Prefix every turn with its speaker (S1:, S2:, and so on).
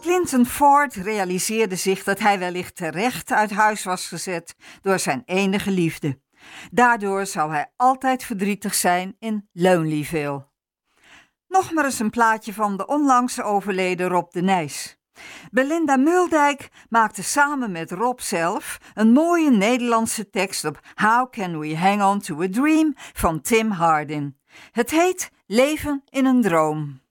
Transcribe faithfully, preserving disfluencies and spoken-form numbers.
S1: Clinton Ford realiseerde zich dat hij wellicht terecht uit huis was gezet door zijn enige liefde. Daardoor zou hij altijd verdrietig zijn in Lonelyville. Nog maar eens een plaatje van de onlangs overleden Rob de Nijs. Belinda Muldijk maakte samen met Rob zelf een mooie Nederlandse tekst op How Can We Hang On To A Dream van Tim Hardin. Het heet Leven in een droom.